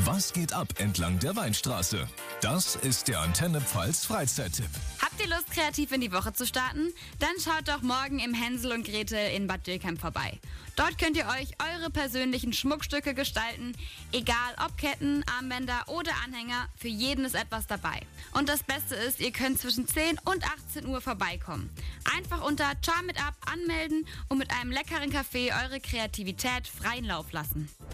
Was geht ab entlang der Weinstraße? Das ist der Antenne Pfalz Freizeittipp. Habt ihr Lust, kreativ in die Woche zu starten? Dann schaut doch morgen im Hänsel und Gretel in Bad Dürkheim vorbei. Dort könnt ihr euch eure persönlichen Schmuckstücke gestalten. Egal ob Ketten, Armbänder oder Anhänger, für jeden ist etwas dabei. Und das Beste ist, ihr könnt zwischen 10 und 18 Uhr vorbeikommen. Einfach unter Charm It Up anmelden und mit einem leckeren Kaffee eure Kreativität freien Lauf lassen.